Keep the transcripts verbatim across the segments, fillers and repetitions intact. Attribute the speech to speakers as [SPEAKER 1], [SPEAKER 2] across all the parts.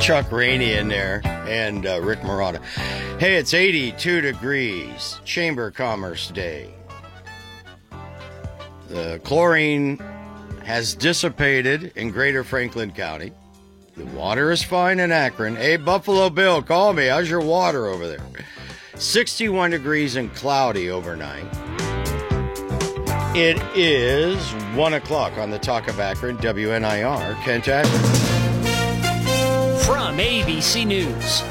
[SPEAKER 1] Chuck Rainey in there and uh, Rick Marotta. Hey, it's eighty-two degrees. Chamber of Commerce Day. The chlorine has dissipated in Greater Franklin County. The water is fine in Akron. Hey, Buffalo Bill, call me. How's your water over there? sixty-one degrees and cloudy overnight. It is one o'clock on the Talk of Akron, W N I R, Kent Akron.
[SPEAKER 2] From A B C News,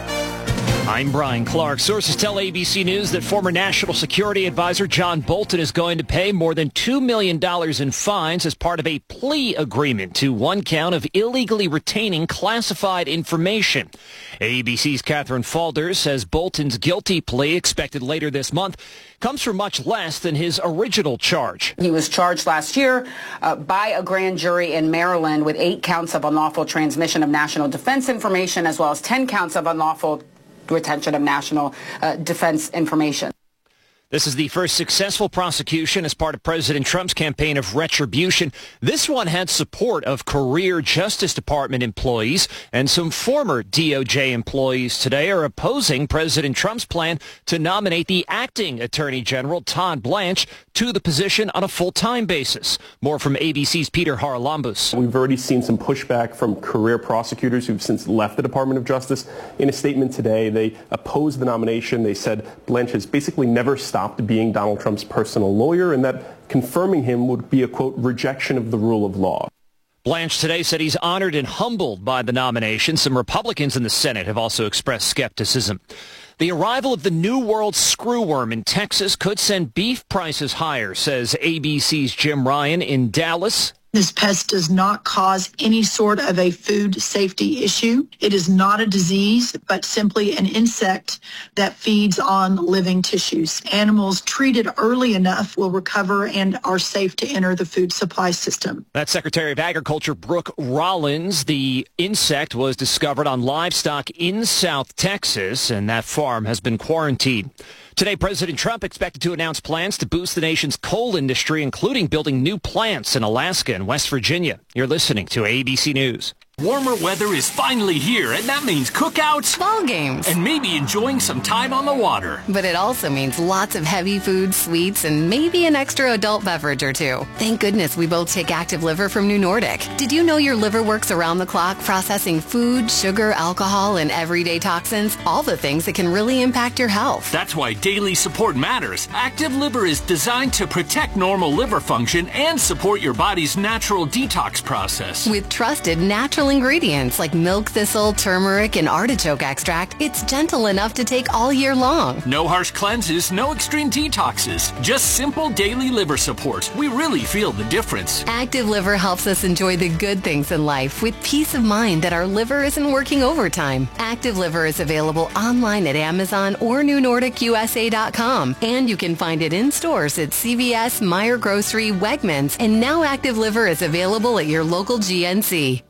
[SPEAKER 2] I'm Brian Clark. Sources tell A B C News that former National Security Advisor John Bolton is going to pay more than two million dollars in fines as part of a plea agreement to one count of illegally retaining classified information. A B C's Catherine Falder says Bolton's guilty plea, expected later this month, comes for much less than his original charge.
[SPEAKER 3] He was charged last year uh, by a grand jury in Maryland with eight counts of unlawful transmission of national defense information, as well as ten counts of unlawful retention of national uh, defense information.
[SPEAKER 2] This is the first successful prosecution as part of President Trump's campaign of retribution. This one had support of career Justice Department employees, and some former D O J employees today are opposing President Trump's plan to nominate the acting Attorney General, Todd Blanche, to the position on a full-time basis. More from A B C's Peter Haralambous.
[SPEAKER 4] We've already seen some pushback from career prosecutors who've since left the Department of Justice. In a statement today, they opposed the nomination. They said Blanche has basically never stopped being Donald Trump's personal lawyer, and that confirming him would be a, quote, rejection of the rule of law.
[SPEAKER 2] Blanche today said he's honored and humbled by the nomination. Some Republicans in the Senate have also expressed skepticism. The arrival of the New World screwworm in Texas could send beef prices higher, says A B C's Jim Ryan in Dallas.
[SPEAKER 5] This pest does not cause any sort of a food safety issue. It is not a disease, but simply an insect that feeds on living tissues. Animals treated early enough will recover and are safe to enter the food supply system.
[SPEAKER 2] That's Secretary of Agriculture Brooke Rollins. The insect was discovered on livestock in South Texas, and that farm has been quarantined. Today, President Trump expected to announce plans to boost the nation's coal industry, including building new plants in Alaska and West Virginia. You're listening to A B C News.
[SPEAKER 6] Warmer weather is finally here, and that means cookouts,
[SPEAKER 7] ball games,
[SPEAKER 6] and maybe enjoying some time on the water.
[SPEAKER 7] But it also means lots of heavy food, sweets, and maybe an extra adult beverage or two. Thank goodness we both take Active Liver from New Nordic. Did you know your liver works around the clock processing food, sugar, alcohol, and everyday toxins? All the things that can really impact your health.
[SPEAKER 6] That's why daily support matters. Active Liver is designed to protect normal liver function and support your body's natural detox process.
[SPEAKER 7] With trusted natural ingredients like milk thistle, turmeric, and artichoke extract, it's gentle enough to take all year long.
[SPEAKER 6] No harsh cleanses, no extreme detoxes, just simple daily liver support. We really feel the difference.
[SPEAKER 7] Active Liver helps us enjoy the good things in life with peace of mind that our liver isn't working overtime. Active Liver is available online at Amazon or New Nordic U S A dot com, and you can find it in stores at C V S, Meijer Grocery, Wegmans, and now Active Liver is available at your local G N C.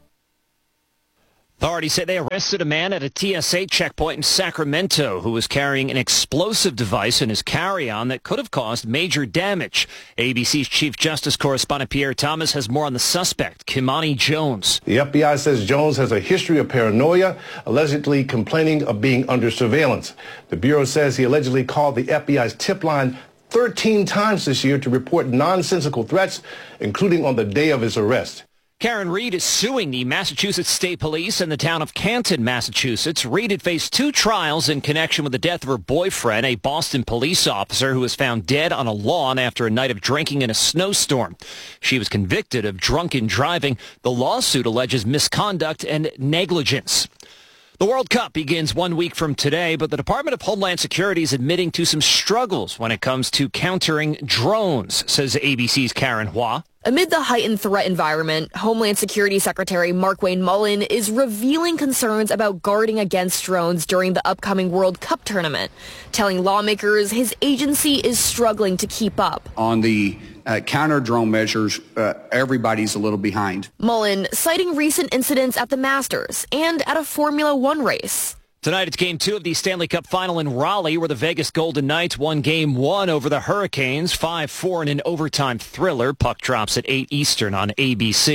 [SPEAKER 2] Authorities say they arrested a man at a T S A checkpoint in Sacramento who was carrying an explosive device in his carry-on that could have caused major damage. A B C's Chief Justice correspondent Pierre Thomas has more on the suspect, Kimani Jones.
[SPEAKER 8] The F B I says Jones has a history of paranoia, allegedly complaining of being under surveillance. The Bureau says he allegedly called the F B I's tip line thirteen times this year to report nonsensical threats, including on the day of his arrest.
[SPEAKER 2] Karen Reed is suing the Massachusetts State Police and the town of Canton, Massachusetts. Reed had faced two trials in connection with the death of her boyfriend, a Boston police officer who was found dead on a lawn after a night of drinking in a snowstorm. She was convicted of drunken driving. The lawsuit alleges misconduct and negligence. The World Cup begins one week from today, but the Department of Homeland Security is admitting to some struggles when it comes to countering drones, says A B C's Karen Hua.
[SPEAKER 9] Amid the heightened threat environment, Homeland Security Secretary Markwayne Mullin is revealing concerns about guarding against drones during the upcoming World Cup tournament, telling lawmakers his agency is struggling to keep up.
[SPEAKER 10] On the uh, counter-drone measures, uh, everybody's a little behind.
[SPEAKER 9] Mullin citing recent incidents at the Masters and at a Formula One race.
[SPEAKER 2] Tonight, it's Game two of the Stanley Cup Final in Raleigh, where the Vegas Golden Knights won Game one over the Hurricanes, five four in an overtime thriller. Puck drops at eight Eastern on A B C.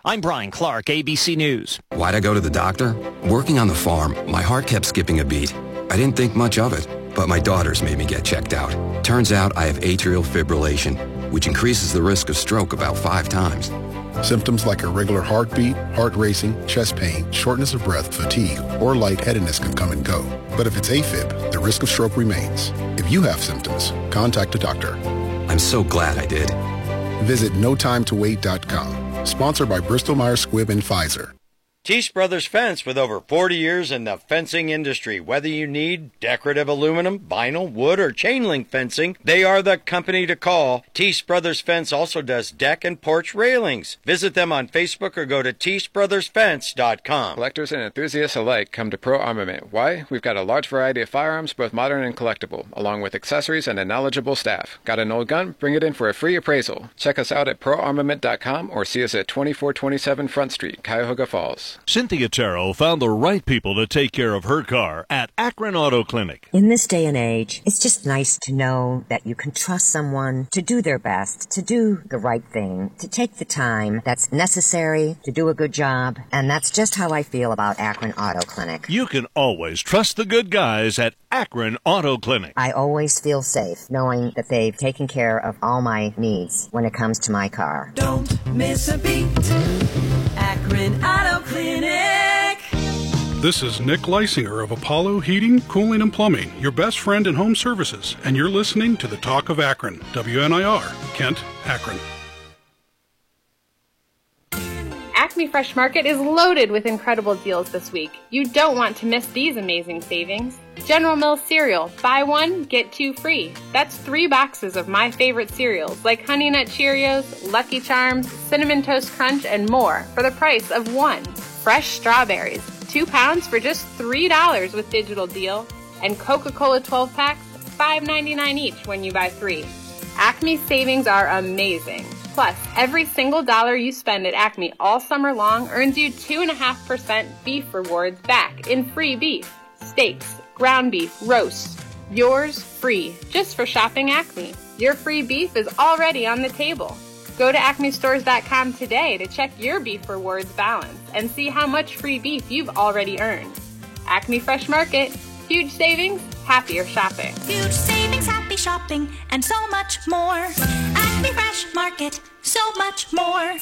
[SPEAKER 2] I'm Brian Clark, A B C News.
[SPEAKER 11] Why'd I go to the doctor? Working on the farm, my heart kept skipping a beat. I didn't think much of it, but my daughters made me get checked out. Turns out I have atrial fibrillation, which increases the risk of stroke about five times.
[SPEAKER 12] Symptoms like irregular heartbeat, heart racing, chest pain, shortness of breath, fatigue, or lightheadedness can come and go. But if it's AFib, the risk of stroke remains. If you have symptoms, contact a doctor.
[SPEAKER 11] I'm so glad I did.
[SPEAKER 12] Visit no time to wait dot com. Sponsored by Bristol-Myers Squibb and Pfizer.
[SPEAKER 1] Teese Brothers Fence, with over forty years in the fencing industry. Whether you need decorative aluminum, vinyl, wood, or chain link fencing, they are the company to call. Teese Brothers Fence also does deck and porch railings. Visit them on Facebook or go to teese brothers fence dot com.
[SPEAKER 13] Collectors and enthusiasts alike come to Pro Armament. Why? We've got a large variety of firearms, both modern and collectible, along with accessories and a knowledgeable staff. Got an old gun? Bring it in for a free appraisal. Check us out at pro armament dot com or see us at twenty-four twenty-seven Front Street, Cuyahoga Falls.
[SPEAKER 14] Cynthia Terrell found the right people to take care of her car at Akron Auto Clinic.
[SPEAKER 15] In this day and age, it's just nice to know that you can trust someone to do their best, to do the right thing, to take the time that's necessary to do a good job. And that's just how I feel about Akron Auto Clinic.
[SPEAKER 14] You can always trust the good guys at Akron Auto Clinic.
[SPEAKER 15] I always feel safe knowing that they've taken care of all my needs when it comes to my car.
[SPEAKER 16] Don't miss a beat. Akron Auto Clinic.
[SPEAKER 17] This is Nick Leisinger of Apollo Heating, Cooling, and Plumbing, your best friend in home services, and you're listening to the Talk of Akron, W N I R, Kent, Akron.
[SPEAKER 18] Acme Fresh Market is loaded with incredible deals this week. You don't want to miss these amazing savings. General Mills cereal, buy one, get two free. That's three boxes of my favorite cereals like Honey Nut Cheerios, Lucky Charms, Cinnamon Toast Crunch, and more for the price of one. Fresh strawberries, two pounds for just three dollars with digital deal. And Coca-Cola twelve packs, five ninety-nine each when you buy three. Acme savings are amazing. Plus, every single dollar you spend at Acme all summer long earns you two point five percent beef rewards back in free beef, steaks, ground beef, roasts. Yours free, just for shopping Acme. Your free beef is already on the table. Go to acme stores dot com today to check your beef rewards balance and see how much free beef you've already earned. Acme Fresh Market, huge savings, happier shopping.
[SPEAKER 16] Huge savings, happy shopping, and so much more. Acme Fresh Market, so much more.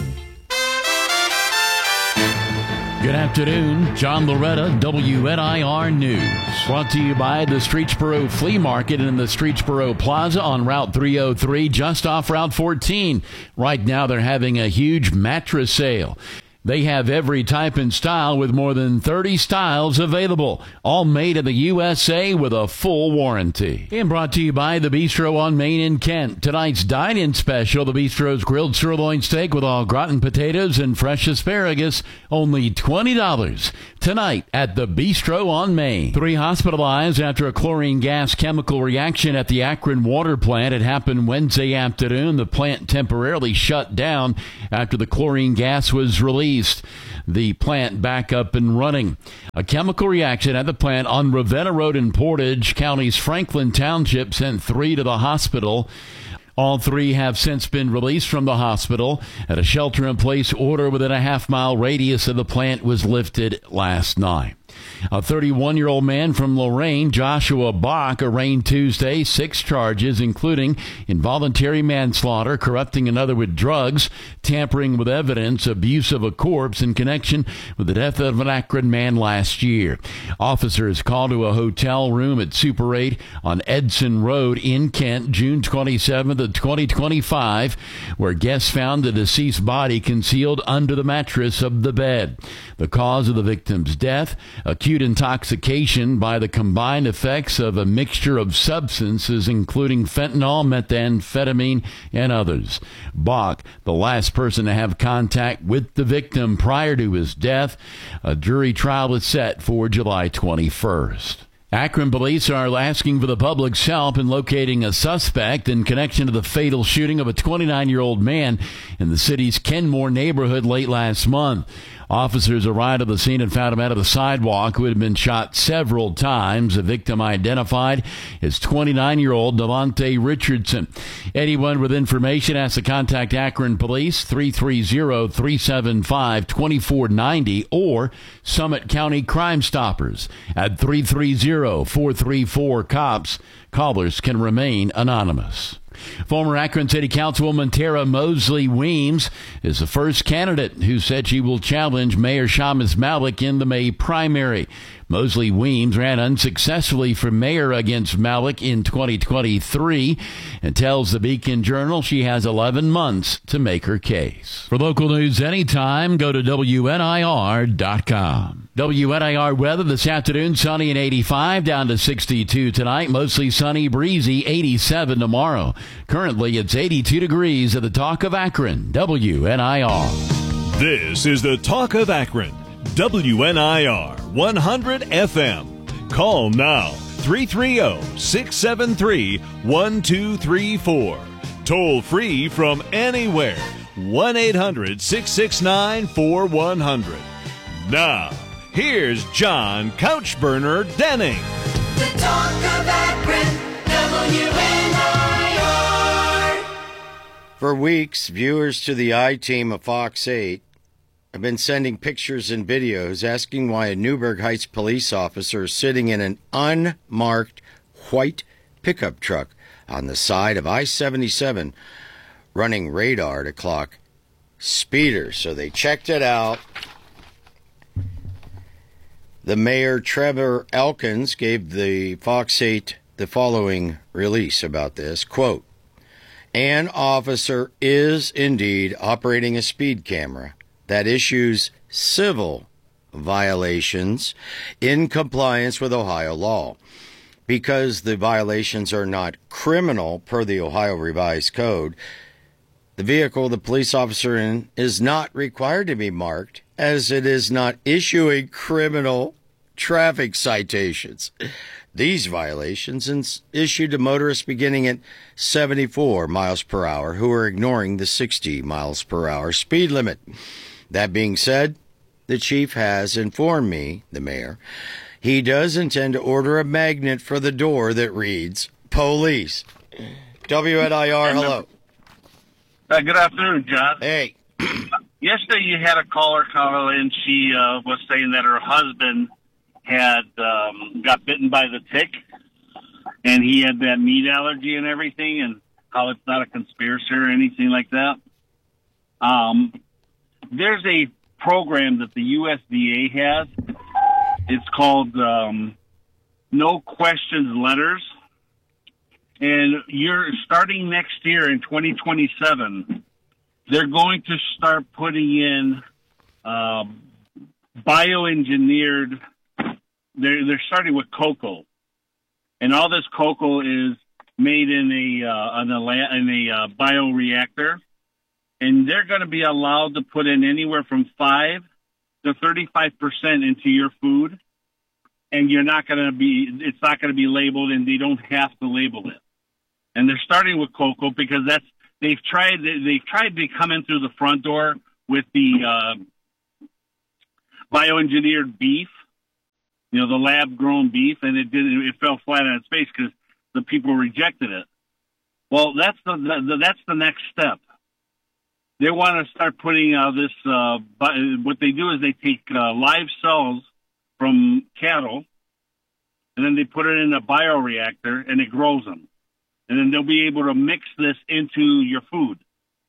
[SPEAKER 19] Good afternoon, John Loretta, W N I R News. Brought to you by the Streetsboro Flea Market in the Streetsboro Plaza on Route three oh three, just off Route fourteen. Right now they're having a huge mattress sale. They have every type and style with more than thirty styles available, all made in the U S A with a full warranty. And brought to you by the Bistro on Main in Kent. Tonight's dine-in special, the Bistro's grilled sirloin steak with au gratin potatoes and fresh asparagus, only twenty dollars. Tonight at the Bistro on Main. Three hospitalized after a chlorine gas chemical reaction at the Akron water plant. It happened Wednesday afternoon. The plant temporarily shut down after the chlorine gas was released. The plant back up and running. A chemical reaction at the plant on Ravenna Road in Portage County's Franklin Township sent three to the hospital. All three have since been released from the hospital, and a shelter-in-place order within a half-mile radius of the plant was lifted last night. A thirty-one-year-old man from Lorain, Joshua Bach, arraigned Tuesday six charges, including involuntary manslaughter, corrupting another with drugs, tampering with evidence, abuse of a corpse in connection with the death of an Akron man last year. Officers called to a hotel room at Super eight on Edson Road in Kent, June twenty-seventh of twenty twenty-five, where guests found the deceased body concealed under the mattress of the bed. The cause of the victim's death, acute intoxication by the combined effects of a mixture of substances including fentanyl, methamphetamine, and others. Bach, the last person to have contact with the victim prior to his death. A jury trial is set for July twenty-first. Akron police are asking for the public's help in locating a suspect in connection to the fatal shooting of a twenty-nine-year-old man in the city's Kenmore neighborhood late last month. Officers arrived at the scene and found a man on the sidewalk who had been shot several times. The victim identified as twenty-nine-year-old Devontae Richardson. Anyone with information has to contact Akron Police, three three zero, three seven five, two four nine zero, or Summit County Crime Stoppers at three three zero, four three four, COPS. Callers can remain anonymous. Former Akron City Councilwoman Tara Mosley Weems is the first candidate who said she will challenge Mayor Shamus Malik in the May primary. Mosley Weems ran unsuccessfully for mayor against Malik in twenty twenty-three and tells the Beacon Journal she has eleven months to make her case. For local news anytime, go to W N I R dot com. W N I R weather this afternoon, sunny and eighty-five, down to sixty-two tonight. Mostly sunny, breezy, eighty-seven tomorrow. Currently, it's eighty-two degrees at the Talk of Akron, W N I R.
[SPEAKER 14] This is the Talk of Akron, W N I R one hundred F M. Call now, three three zero, six seven three, one two three four. Toll free from anywhere, one eight hundred, six six nine, four one zero zero. Now, here's John Couchburner Denning.
[SPEAKER 20] The Talk of Akron, W N I R.
[SPEAKER 1] For weeks, viewers to the I-Team of Fox eight have been sending pictures and videos asking why a Newburgh Heights police officer is sitting in an unmarked white pickup truck on the side of I seventy-seven running radar to clock speeders. So they checked it out. The mayor, Trevor Elkins, gave the Fox eight the following release about this. Quote, an officer is indeed operating a speed camera that issues civil violations in compliance with Ohio law. Because the violations are not criminal per the Ohio Revised Code, the vehicle the police officer in is not required to be marked, as it is not issuing criminal traffic citations. These violations is issued to motorists beginning at seventy-four miles per hour who are ignoring the sixty miles per hour speed limit. That being said, the chief has informed me, the mayor, he does intend to order a magnet for the door that reads police. W N I R, hello.
[SPEAKER 21] Uh, good afternoon, John.
[SPEAKER 1] Hey.
[SPEAKER 21] Yesterday you had a caller call in. She uh, was saying that her husband had um, got bitten by the tick, and he had that meat allergy and everything, and how it's not a conspiracy or anything like that. Um, there's a program that the U S D A has. It's called um, No Questions Letters. And you're starting next year in twenty twenty-seven, they're going to start putting in uh, bioengineered. They're they're starting with cocoa, and all this cocoa is made in a uh, in a, in a uh, bioreactor, and they're going to be allowed to put in anywhere from five to thirty-five percent into your food, and you're not going to be. It's not going to be labeled, and they don't have to label it. And they're starting with cocoa because that's they've tried they've tried to come in through the front door with the uh, bioengineered beef, you know, the lab grown beef, and it did it fell flat on its face because the people rejected it. Well, that's the, the that's the next step. They want to start putting uh, this. Uh, what they do is they take uh, live cells from cattle, and then they put it in a bioreactor, and it grows them. And then they'll be able to mix this into your food.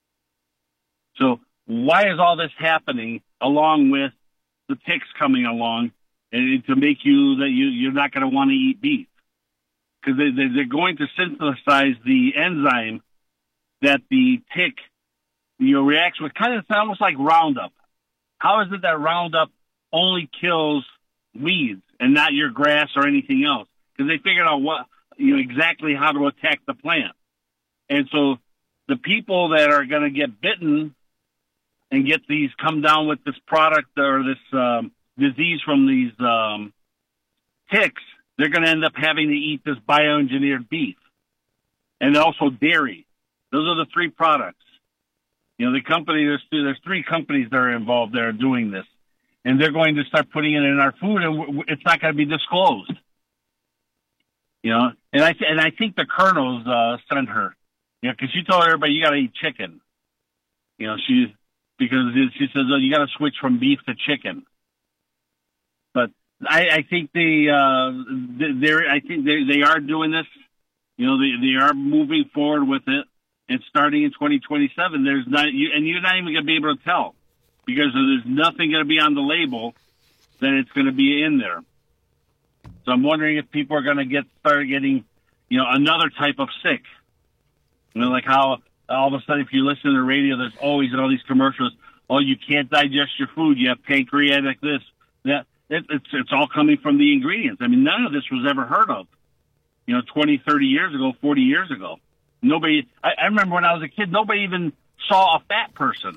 [SPEAKER 21] So why is all this happening along with the ticks coming along and to make you that you, you're not going to want to eat beef? Because they, they, they're going to synthesize the enzyme that the tick you know, reacts with. Kind of, it's almost like Roundup. How is it that Roundup only kills weeds and not your grass or anything else? Because they figured out what... you know, exactly how to attack the plant. And so the people that are going to get bitten and get these, come down with this product or this um, disease from these um, ticks, they're going to end up having to eat this bioengineered beef. And also dairy. Those are the three products. You know, the company, there's, there's three companies that are involved that are doing this. and they're going to start putting it in our food, and w- w- it's not going to be disclosed. You know, and I th- and I think the colonels uh, sent her, you know, because she told everybody you got to eat chicken. You know, she because it, she says oh, you got to switch from beef to chicken. But I, I think they uh, they're I think they they are doing this. You know, they they are moving forward with it, and starting in twenty twenty-seven, there's not you and you're not even going to be able to tell because there's nothing going to be on the label that it's going to be in there. So I'm wondering if people are going to get start getting, you know, another type of sick. You know, like how all of a sudden, if you listen to the radio, there's always in all these commercials, oh, you can't digest your food. You have pancreatic this, that. It, it's it's all coming from the ingredients. I mean, none of this was ever heard of, you know, twenty, thirty years ago, forty years ago. Nobody, I, I remember when I was a kid, nobody even saw a fat person.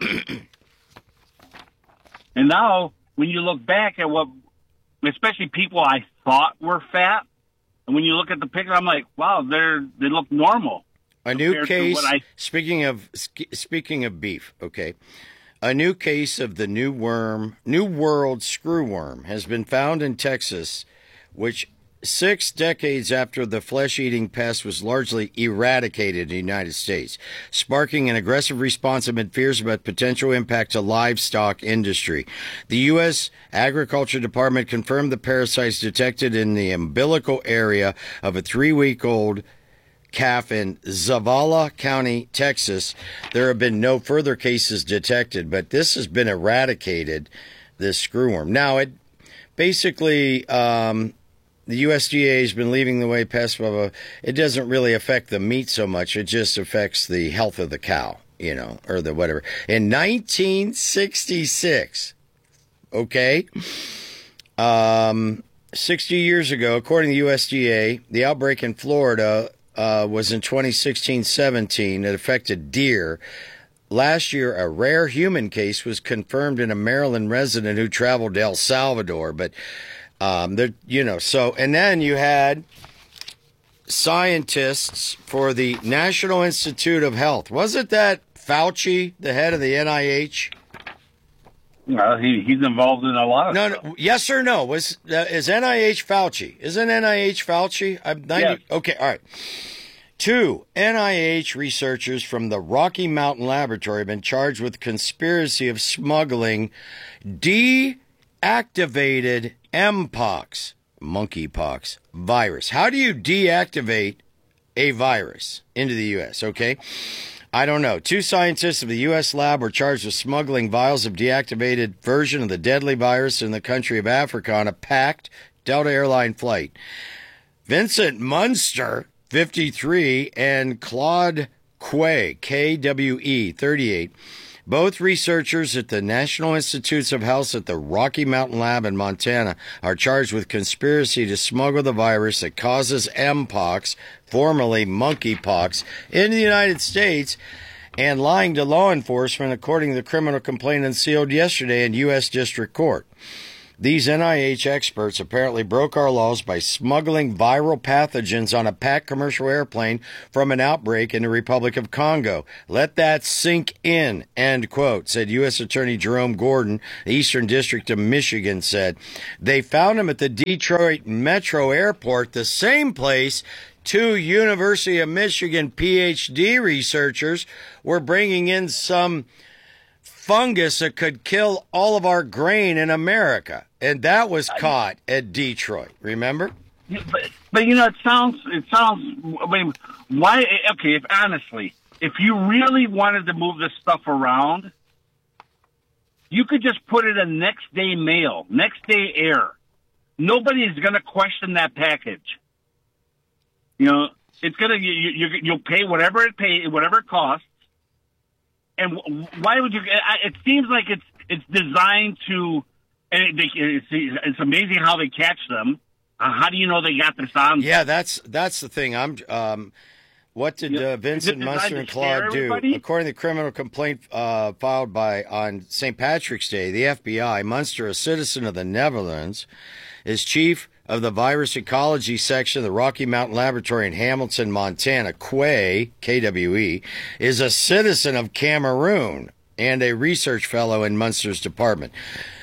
[SPEAKER 21] And now, when you look back at what, especially people I thought were fat, and when you look at the picture, I'm like, wow, they're they look normal.
[SPEAKER 1] A new case. I, speaking of speaking of beef, okay, a new case of the new worm, New World screwworm, has been found in Texas, which six decades after the flesh-eating pest was largely eradicated in the United States, sparking an aggressive response amid fears about potential impact to livestock industry. The U S Agriculture Department confirmed the parasites detected in the umbilical area of a three-week-old calf in Zavala County, Texas. There have been no further cases detected, but this has been eradicated, this screwworm. Now, it basically... Um, The U S D A has been leaving the way pests, blah, blah. It doesn't really affect the meat so much. It just affects the health of the cow, you know, or the whatever. In nineteen sixty-six, okay, um, sixty years ago, according to the U S D A, the outbreak in Florida uh, was in twenty sixteen seventeen. It affected deer. Last year, a rare human case was confirmed in a Maryland resident who traveled to El Salvador, but... Um, there, you know, so, and then you had scientists for the National Institute of Health. Wasn't that Fauci, the head of the N I H?
[SPEAKER 21] Well, he, he's involved in a lot of
[SPEAKER 1] no,
[SPEAKER 21] stuff.
[SPEAKER 1] No, yes or no? Was uh, is N I H Fauci? Isn't N I H Fauci? I'm ninety. Yes. Okay, all right. Two N I H researchers from the Rocky Mountain Laboratory have been charged with conspiracy of smuggling deactivated Mpox, monkeypox virus. How do you deactivate a virus into the U S? Okay. I don't know. Two scientists of the U S lab were charged with smuggling vials of deactivated version of the deadly virus in the country of Africa on a packed Delta Airline flight. Vincent Munster, fifty-three, and Claude Quay, K W E, thirty-eight, both researchers at the National Institutes of Health at the Rocky Mountain Lab in Montana, are charged with conspiracy to smuggle the virus that causes Mpox, formerly monkeypox, into the United States and lying to law enforcement, according to the criminal complaint unsealed yesterday in U S District Court. These N I H experts apparently broke our laws by smuggling viral pathogens on a packed commercial airplane from an outbreak in the Republic of Congo. Let that sink in, end quote, said U S Attorney Jerome Gordon, the Eastern District of Michigan, said. They found him at the Detroit Metro Airport, the same place two University of Michigan P H D researchers were bringing in some fungus that could kill all of our grain in America. And that was caught at Detroit. Remember?
[SPEAKER 21] Yeah, but, but, you know, it sounds, it sounds, I mean, why, okay, if honestly, if you really wanted to move this stuff around, you could just put it in next day mail, next day air. Nobody is going to question that package. You know, it's going to, you, you, you'll pay whatever it pay, whatever it costs. And why would you? It seems like it's it's designed to. And it, it's, it's amazing how they catch them. Uh, how do you know they got this on?
[SPEAKER 1] Yeah, that's that's the thing. I'm. Um, what did uh, Vincent Munster and Claude do? According to the criminal complaint uh, filed by on Saint Patrick's Day, the F B I, Munster, a citizen of the Netherlands, is chief of the virus ecology section of the Rocky Mountain Laboratory in Hamilton, Montana. Quay, K W E, is a citizen of Cameroon and a research fellow in Munster's department.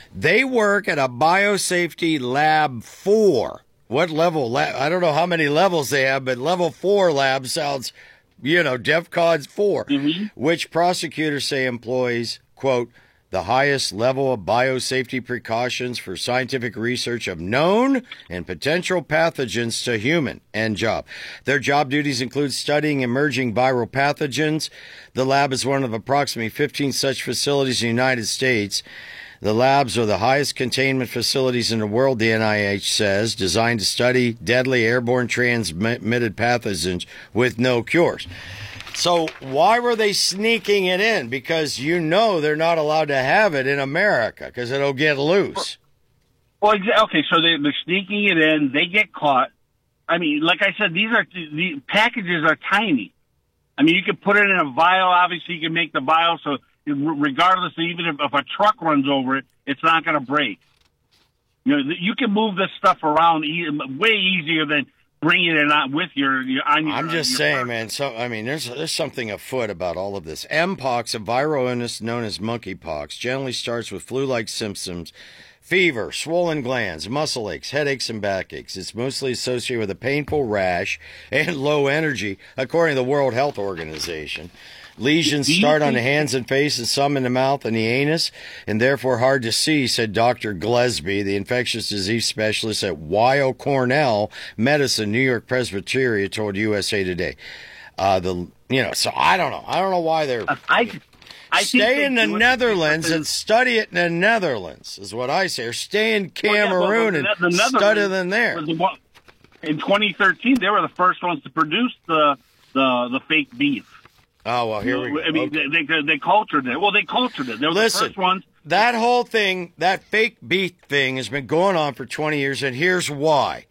[SPEAKER 1] They work at a biosafety lab four. What level? Lab? I don't know how many levels they have, but level four lab sounds, you know, DEFCON four, mm-hmm. which prosecutors say employs, quote, the highest level of biosafety precautions for scientific research of known and potential pathogens to human end job. Their job duties include studying emerging viral pathogens. The lab is one of approximately fifteen such facilities in the United States. The labs are the highest containment facilities in the world, the N I H says, designed to study deadly airborne transmitted pathogens with no cures. So why were they sneaking it in? Because you know they're not allowed to have it in America because it'll get loose.
[SPEAKER 21] Well, okay, so they, they're sneaking it in. They get caught. I mean, like I said, these are the packages are tiny. I mean, you can put it in a vial. Obviously, you can make the vial so regardless, even if, if a truck runs over it, it's not going to break. You know, you can move this stuff around e- way easier than bringing it on with your, your on your.
[SPEAKER 1] I'm just
[SPEAKER 21] your
[SPEAKER 1] saying,
[SPEAKER 21] person.
[SPEAKER 1] man. So I mean, there's there's something afoot about all of this. Mpox, a viral illness known as monkeypox, generally starts with flu-like symptoms, fever, swollen glands, muscle aches, headaches, and backaches. It's mostly associated with a painful rash and low energy, according to the World Health Organization. Lesions start on the hands and face and some in the mouth and the anus, and therefore hard to see, said Doctor Glesby, the infectious disease specialist at Weill Cornell Medicine, New York Presbyterian, told U S A Today. Uh, the you know, so I don't know. I don't know why they're.
[SPEAKER 21] I, I
[SPEAKER 1] stay in the Netherlands
[SPEAKER 21] because,
[SPEAKER 1] and study it in the Netherlands, is what I say. Or stay in Cameroon
[SPEAKER 21] well, yeah, well, the,
[SPEAKER 1] and
[SPEAKER 21] the
[SPEAKER 1] study them there.
[SPEAKER 21] In twenty thirteen, they were the first ones to produce the the, the fake beef.
[SPEAKER 1] Oh, well, here we go.
[SPEAKER 21] I mean,
[SPEAKER 1] okay.
[SPEAKER 21] they, they they cultured it. Well, they cultured it. They were
[SPEAKER 1] Listen,
[SPEAKER 21] the first ones.
[SPEAKER 1] That whole thing, that fake beef thing has been going on for twenty years, and here's why.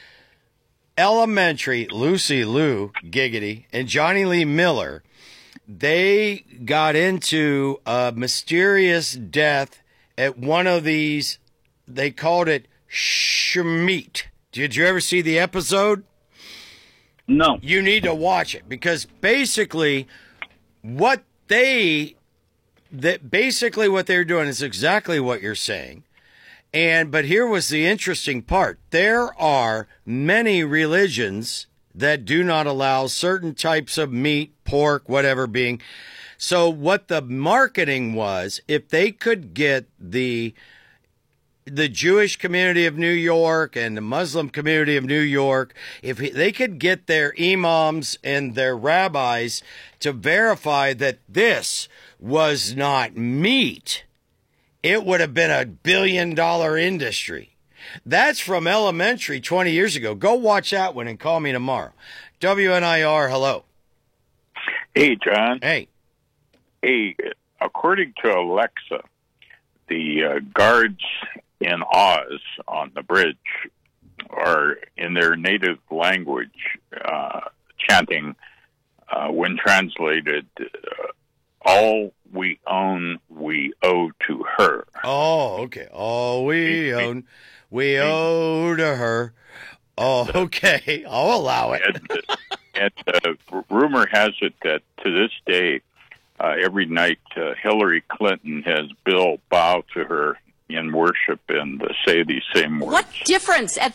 [SPEAKER 1] Elementary, Lucy Liu, Giggity, and Johnny Lee Miller, they got into a mysterious death at one of these, they called it Schmeat. Did you ever see the episode?
[SPEAKER 21] No.
[SPEAKER 1] You need to watch it because basically what they that basically what they're doing is exactly what you're saying. And but here was the interesting part. There are many religions that do not allow certain types of meat, pork, whatever being. So what the marketing was, if they could get the the Jewish community of New York and the Muslim community of New York, if they could get their imams and their rabbis to verify that this was not meat, it would have been a billion dollar industry. That's from Elementary twenty years ago. Go watch that one and call me tomorrow. W N I R, hello.
[SPEAKER 3] Hey, John.
[SPEAKER 1] Hey.
[SPEAKER 3] Hey, according to Alexa, the uh, guards in Oz on the bridge are in their native language uh, chanting, uh, when translated, uh, all we own, we owe to her.
[SPEAKER 1] Oh, okay. All we own, we owe to her. Oh, okay. I'll allow it.
[SPEAKER 3] and and uh, rumor has it that to this day, uh, every night uh, Hillary Clinton has Bill bow to her in worship and uh, say these same words.
[SPEAKER 22] What difference at